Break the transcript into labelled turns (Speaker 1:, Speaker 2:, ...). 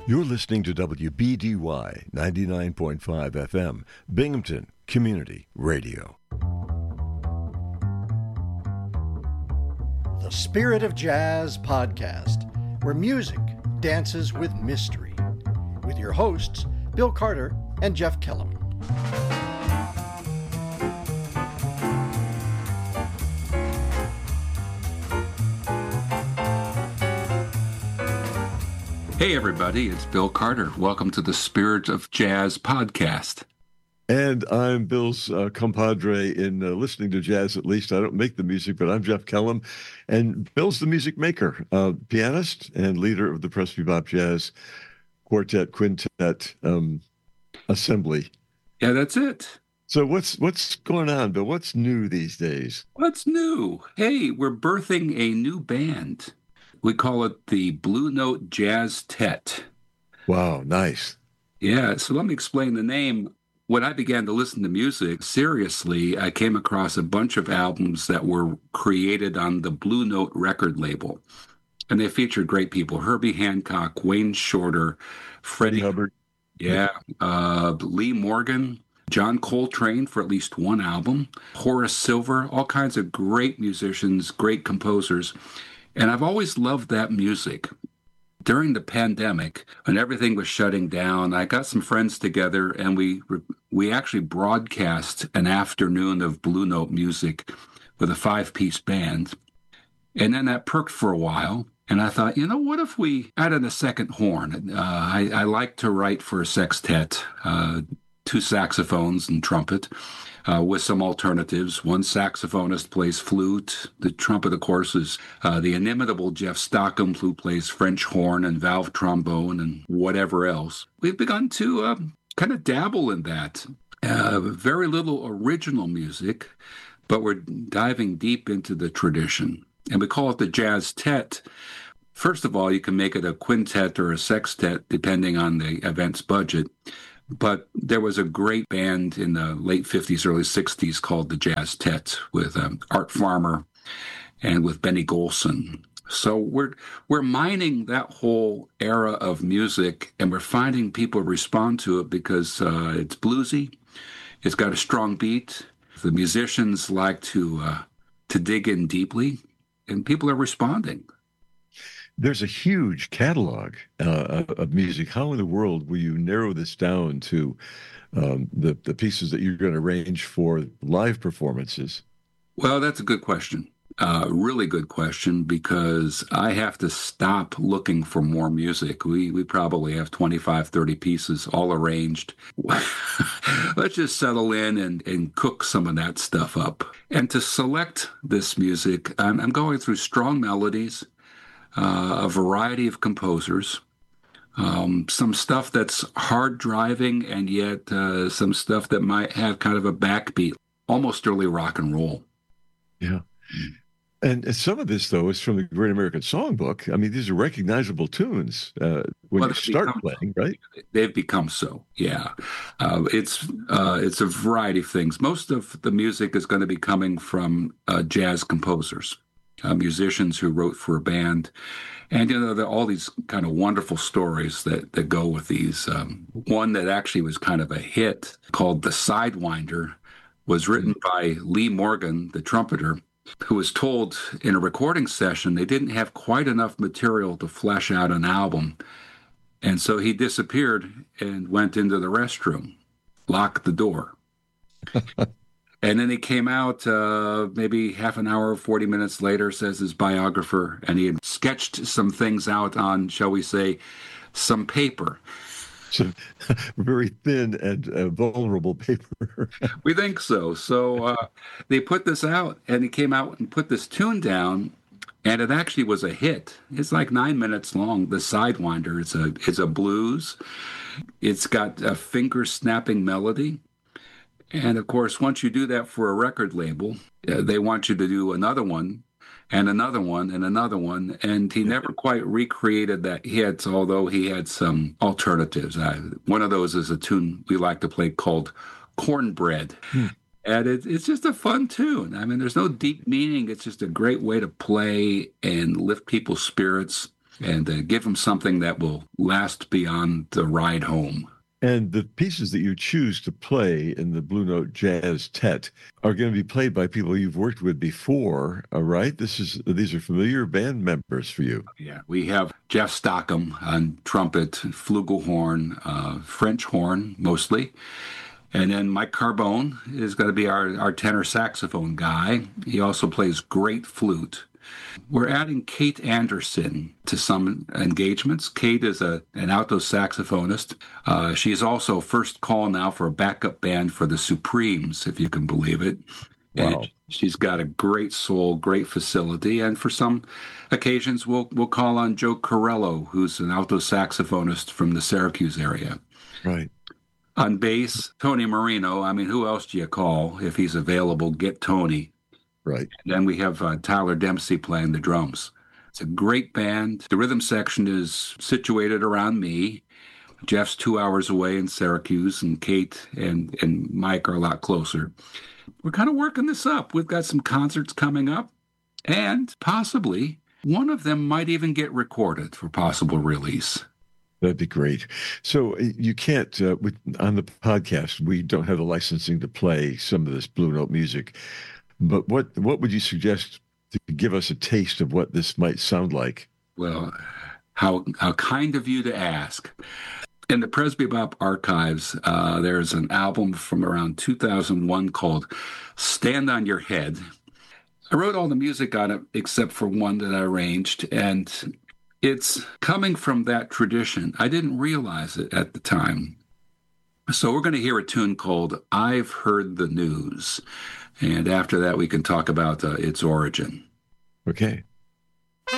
Speaker 1: You're listening to WBDY 99.5 FM, Binghamton Community Radio.
Speaker 2: The Spirit of Jazz podcast, where music dances with mystery, with your hosts, Bill Carter and Jeff Kellum.
Speaker 3: Hey everybody, it's Bill Carter. Welcome to the Spirit of Jazz podcast.
Speaker 1: And I'm Bill's compadre in listening to jazz, at least. I don't make the music, but I'm Jeff Kellum. And Bill's the music maker, pianist and leader of the Press Bebop Jazz Quartet, Quintet, Assembly.
Speaker 3: Yeah, that's it.
Speaker 1: So what's going on, Bill? What's new these days?
Speaker 3: What's new? Hey, we're birthing a new band. We call it the Blue Note Jazz Tet.
Speaker 1: Wow, nice.
Speaker 3: Yeah, so let me explain the name. When I began to listen to music seriously, I came across a bunch of albums that were created on the Blue Note record label. And they featured great people: Herbie Hancock, Wayne Shorter, Freddie
Speaker 1: Hubbard.
Speaker 3: Yeah, Lee Morgan, John Coltrane for at least one album, Horace Silver, all kinds of great musicians, great composers. And I've always loved that music. During the pandemic, when everything was shutting down, I got some friends together and we actually broadcast an afternoon of Blue Note music with a 5-piece band. And then that perked for a while. And I thought, what if we added a second horn? I like to write for a sextet, 2 saxophones and trumpet. With some alternatives. One saxophonist plays flute. The trumpet, of course, is the inimitable Jeff Stockham, who plays French horn and valve trombone and whatever else. We've begun to kind of dabble in that. Very little original music, but we're diving deep into the tradition. And we call it the Jazz Tet. First of all, you can make it a quintet or a sextet, depending on the event's budget. But there was a great band in the late 50s, early 60s called the Jazz Tet with Art Farmer and with Benny Golson. So we're mining that whole era of music, and we're finding people respond to it because it's bluesy, it's got a strong beat. The musicians like to dig in deeply, and people are responding.
Speaker 1: There's a huge catalog of music. How in the world will you narrow this down to the pieces that you're going to arrange for live performances?
Speaker 3: Well, that's a good question. Really good question, because I have to stop looking for more music. We probably have 25, 30 pieces all arranged. Let's just settle in and cook some of that stuff up. And to select this music, I'm going through strong melodies, a variety of composers, some stuff that's hard driving, and yet some stuff that might have kind of a backbeat, almost early rock and roll.
Speaker 1: Yeah. And some of this, though, is from the Great American Songbook. I mean, these are recognizable tunes when you start playing, right?
Speaker 3: They've become so, yeah. It's a variety of things. Most of the music is going to be coming from jazz composers. Musicians who wrote for a band. And, there are all these kind of wonderful stories that go with these. One that actually was kind of a hit called The Sidewinder was written by Lee Morgan, the trumpeter, who was told in a recording session they didn't have quite enough material to flesh out an album. And so he disappeared and went into the restroom, locked the door. And then he came out maybe half an hour, 40 minutes later, says his biographer, and he had sketched some things out on, shall we say, some paper.
Speaker 1: Some very thin and vulnerable paper.
Speaker 3: We think so. So they put this out, and he came out and put this tune down, and it actually was a hit. It's like 9 minutes long, The Sidewinder. It's a blues. It's got a finger-snapping melody. And, of course, once you do that for a record label, they want you to do another one and another one and another one. And he never quite recreated that hit, although he had some alternatives. One of those is a tune we like to play called Cornbread. And it's just a fun tune. I mean, there's no deep meaning. It's just a great way to play and lift people's spirits. and give them something that will last beyond the ride home.
Speaker 1: And the pieces that you choose to play in the Blue Note Jazz Tet are going to be played by people you've worked with before, right? These are familiar band members for you.
Speaker 3: Yeah, we have Jeff Stockham on trumpet, flugelhorn, French horn mostly. And then Mike Carbone is going to be our tenor saxophone guy. He also plays great flute. We're adding Kate Anderson to some engagements. Kate is an alto saxophonist. She is also first call now for a backup band for the Supremes, if you can believe it.
Speaker 1: Wow.
Speaker 3: And she's got a great soul, great facility. And for some occasions, we'll call on Joe Corello, who's an alto saxophonist from the Syracuse area.
Speaker 1: Right.
Speaker 3: On bass, Tony Marino. I mean, who else do you call if he's available? Get Tony.
Speaker 1: Right.
Speaker 3: And then we have Tyler Dempsey playing the drums. It's a great band. The rhythm section is situated around me. Jeff's 2 hours away in Syracuse, and Kate and Mike are a lot closer. We're kind of working this up. We've got some concerts coming up, and possibly one of them might even get recorded for possible release.
Speaker 1: That'd be great. So you can't, on the podcast, we don't have the licensing to play some of this Blue Note music. But what would you suggest to give us a taste of what this might sound like?
Speaker 3: Well, how kind of you to ask. In the Presby Bop archives, there's an album from around 2001 called Stand on Your Head. I wrote all the music on it except for one that I arranged, and it's coming from that tradition. I didn't realize it at the time. So we're going to hear a tune called I've Heard the News. And after that, we can talk about its origin.
Speaker 1: Okay.